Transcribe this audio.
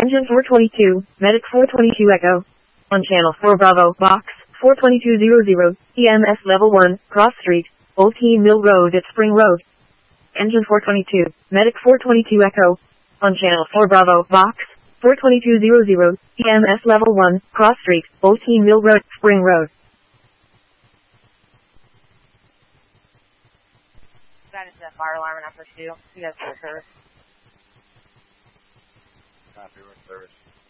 Engine 422, Medic 422 Echo. On channel 4 Bravo, box 42200, EMS level 1, Cross Street, Old Teen Mill Road at Spring Road. Engine 422, Medic 422 Echo. On channel 4 Bravo, box 42200, EMS level 1, Cross Street, Old Teen Mill Road, Spring Road. Got into that fire alarm in after 2. You guys for service. Copy, we're in service.